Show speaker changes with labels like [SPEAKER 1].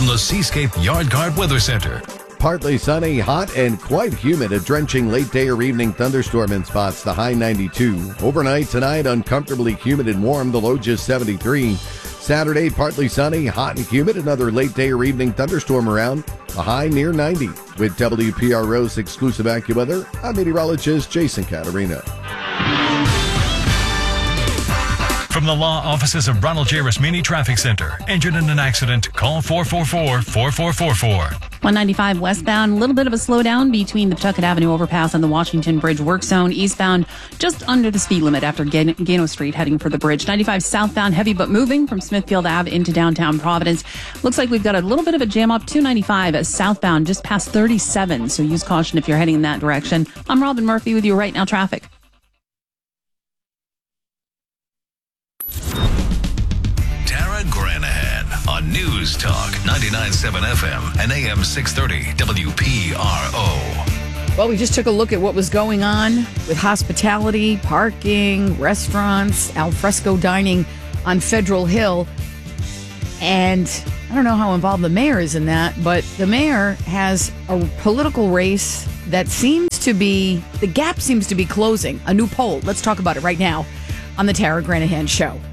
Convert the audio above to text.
[SPEAKER 1] from the Seascape Yard Guard Weather Center.
[SPEAKER 2] Partly sunny, hot, and quite humid. A drenching late day or evening thunderstorm in spots, the high 92. Overnight tonight, uncomfortably humid and warm, the low just 73. Saturday, partly sunny, hot and humid. Another late day or evening thunderstorm around, a high near 90. With WPRO's exclusive AccuWeather, I'm meteorologist Jason Caterina.
[SPEAKER 1] From the law offices of Ronald J. Rasmini Traffic Center. Injured in an accident? Call 444-4444.
[SPEAKER 3] 195 westbound, a little bit of a slowdown between the Pawtucket Avenue overpass and the Washington Bridge work zone. Eastbound, just under the speed limit after Gano Street heading for the bridge. 95 southbound, heavy but moving from Smithfield Ave into downtown Providence. Looks like we've got a little bit of a jam up. 295 southbound, just past 37. So use caution if you're heading in that direction. I'm Robin Murphy with you right now, traffic.
[SPEAKER 1] Tara Granahan on News Talk 99.7 FM and AM 630 WPRO.
[SPEAKER 4] Well, we just took a look at what was going on with hospitality, parking, restaurants, al fresco dining on Federal Hill. And I don't know how involved the mayor is in that, but the mayor has a political race that the gap seems to be closing. A new poll. Let's talk about it right now on the Tara Granahan Show.